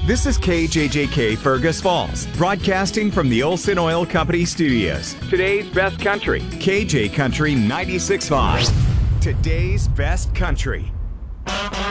This is KJJK Fergus Falls, broadcasting from the Olson Oil Company studios. Today's best country, KJ Country 96.5. Today's best country.